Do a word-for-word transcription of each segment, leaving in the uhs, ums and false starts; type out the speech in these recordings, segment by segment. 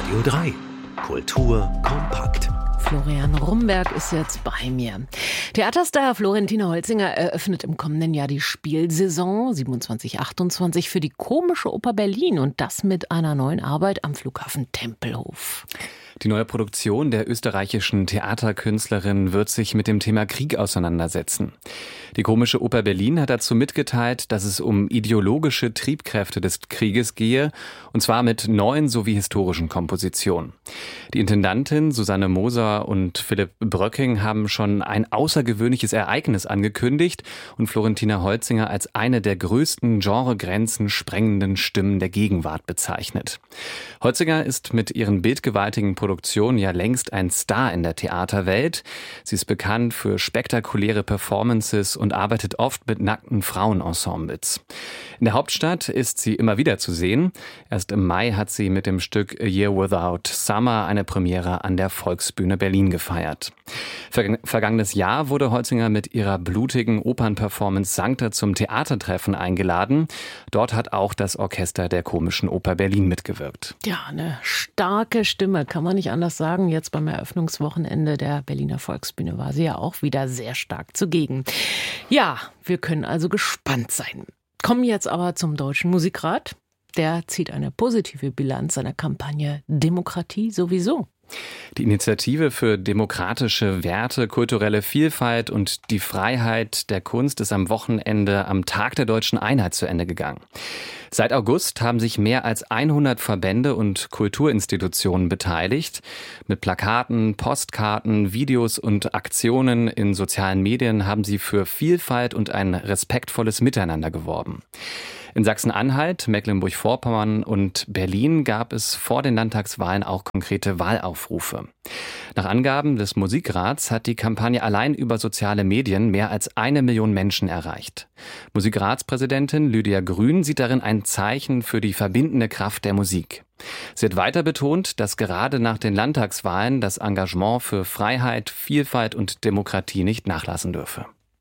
Radio drei. Kultur kompakt. Florian Rumberg ist jetzt bei mir. Theaterstar Florentina Holzinger eröffnet im kommenden Jahr die Spielsaison siebenundzwanzig achtundzwanzig für die Komische Oper Berlin und das mit einer neuen Arbeit am Flughafen Tempelhof. Die neue Produktion der österreichischen Theaterkünstlerin wird sich mit dem Thema Krieg auseinandersetzen. Die Komische Oper Berlin hat dazu mitgeteilt, dass es um ideologische Triebkräfte des Krieges gehe, und zwar mit neuen sowie historischen Kompositionen. Die Intendantin Susanne Moser und Philipp Bröcking haben schon ein außergewöhnliches Ereignis angekündigt und Florentina Holzinger als eine der größten Genregrenzen sprengenden Stimmen der Gegenwart bezeichnet. Holzinger ist mit ihren bildgewaltigen Produktionen ja längst ein Star in der Theaterwelt. Sie ist bekannt für spektakuläre Performances und arbeitet oft mit nackten Frauenensembles. In der Hauptstadt ist sie immer wieder zu sehen. Erst im Mai hat sie mit dem Stück A Year Without Summer eine Premiere an der Volksbühne Berlin gefeiert. Vergangenes Jahr wurde Holzinger mit ihrer blutigen Opernperformance Sancta zum Theatertreffen eingeladen. Dort hat auch das Orchester der Komischen Oper Berlin mitgewirkt. Ja, eine starke Stimme, kann man nicht anders sagen. Jetzt beim Eröffnungswochenende der Berliner Volksbühne war sie ja auch wieder sehr stark zugegen. Ja, wir können also gespannt sein. Kommen jetzt aber zum Deutschen Musikrat. Der zieht eine positive Bilanz seiner Kampagne Demokratie sowieso. Die Initiative für demokratische Werte, kulturelle Vielfalt und die Freiheit der Kunst ist am Wochenende am Tag der Deutschen Einheit zu Ende gegangen. Seit August haben sich mehr als hundert Verbände und Kulturinstitutionen beteiligt. Mit Plakaten, Postkarten, Videos und Aktionen in sozialen Medien haben sie für Vielfalt und ein respektvolles Miteinander geworben. In Sachsen-Anhalt, Mecklenburg-Vorpommern und Berlin gab es vor den Landtagswahlen auch konkrete Wahlaufrufe. Nach Angaben des Musikrats hat die Kampagne allein über soziale Medien mehr als eine Million Menschen erreicht. Musikratspräsidentin Lydia Grün sieht darin ein Zeichen für die verbindende Kraft der Musik. Sie hat weiter betont, dass gerade nach den Landtagswahlen das Engagement für Freiheit, Vielfalt und Demokratie nicht nachlassen dürfe.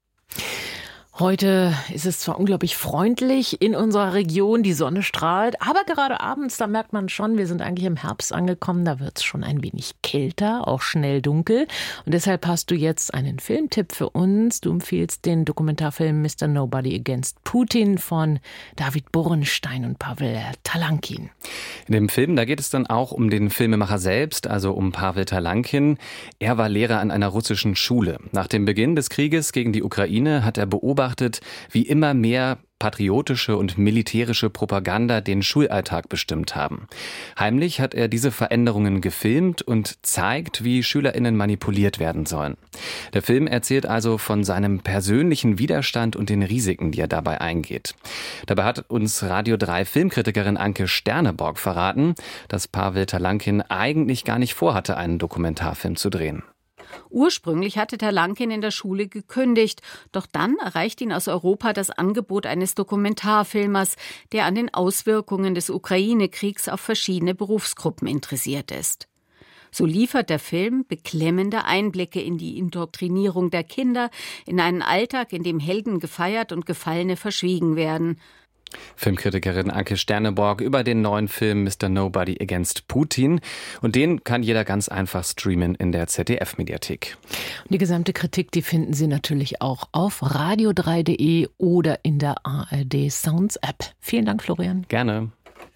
Heute ist es zwar unglaublich freundlich in unserer Region, die Sonne strahlt, aber gerade abends, da merkt man schon, wir sind eigentlich im Herbst angekommen, da wird es schon ein wenig kälter, auch schnell dunkel. Und deshalb hast du jetzt einen Filmtipp für uns. Du empfiehlst den Dokumentarfilm Mister Nobody Against Putin von David Borenstein und Pavel Talankin. In dem Film, da geht es dann auch um den Filmemacher selbst, also um Pavel Talankin. Er war Lehrer an einer russischen Schule. Nach dem Beginn des Krieges gegen die Ukraine hat er beobachtet, wie immer mehr patriotische und militärische Propaganda den Schulalltag bestimmt haben. Heimlich hat er diese Veränderungen gefilmt und zeigt, wie SchülerInnen manipuliert werden sollen. Der Film erzählt also von seinem persönlichen Widerstand und den Risiken, die er dabei eingeht. Dabei hat uns Radio drei Filmkritikerin Anke Sterneborg verraten, dass Pavel Talankin eigentlich gar nicht vorhatte, einen Dokumentarfilm zu drehen. Ursprünglich hatte Talankin in der Schule gekündigt, doch dann erreicht ihn aus Europa das Angebot eines Dokumentarfilmers, der an den Auswirkungen des Ukraine-Kriegs auf verschiedene Berufsgruppen interessiert ist. So liefert der Film beklemmende Einblicke in die Indoktrinierung der Kinder, in einen Alltag, in dem Helden gefeiert und Gefallene verschwiegen werden. Filmkritikerin Anke Sterneborg über den neuen Film Mister Nobody Against Putin. Und den kann jeder ganz einfach streamen in der Z D F-Mediathek. Und die gesamte Kritik, die finden Sie natürlich auch auf radio drei punkt de oder in der A R D Sounds App. Vielen Dank, Florian. Gerne.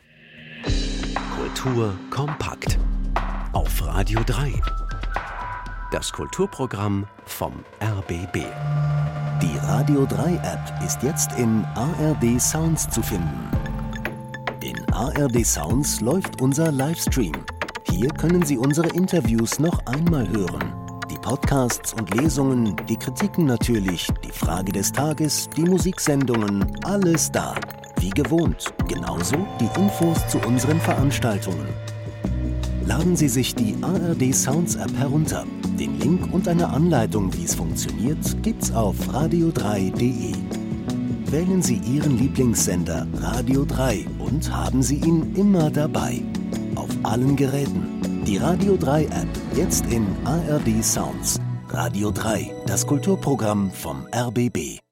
Kultur kompakt. Auf Radio drei. Das Kulturprogramm vom R B B. Die Radio drei App ist jetzt in A R D Sounds zu finden. In A R D Sounds läuft unser Livestream. Hier können Sie unsere Interviews noch einmal hören. Die Podcasts und Lesungen, die Kritiken natürlich, die Frage des Tages, die Musiksendungen, alles da. Wie gewohnt, genauso die Infos zu unseren Veranstaltungen. Laden Sie sich die A R D Sounds App herunter. Den Link und eine Anleitung, wie es funktioniert, gibt's auf radio drei punkt de. Wählen Sie Ihren Lieblingssender Radio drei und haben Sie ihn immer dabei. Auf allen Geräten. Die Radio drei App, jetzt in A R D Sounds. Radio drei, das Kulturprogramm vom R B B.